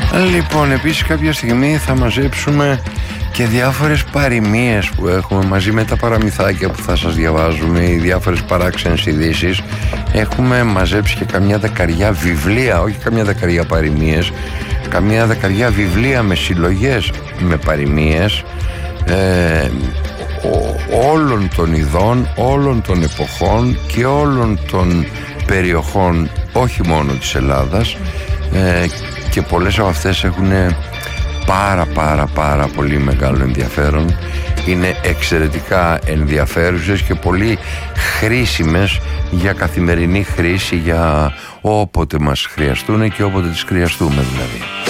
Λοιπόν, επίσης κάποια στιγμή θα μαζέψουμε και διάφορες παροιμίες που έχουμε μαζί με τα παραμυθάκια που θα σας διαβάζουμε, οι διάφορες παράξενες ειδήσεις. Έχουμε μαζέψει και καμιά δεκαριά βιβλία, όχι καμιά δεκαριά παροιμίες, καμιά δεκαριά βιβλία με συλλογές με παροιμίες όλων των ειδών, όλων των εποχών και όλων των περιοχών, όχι μόνο της Ελλάδας, και πολλές από αυτές έχουν πάρα πολύ μεγάλο ενδιαφέρον. Είναι εξαιρετικά ενδιαφέρουσες και πολύ χρήσιμες για καθημερινή χρήση, για όποτε μας χρειαστούν και όποτε τις χρειαστούμε δηλαδή.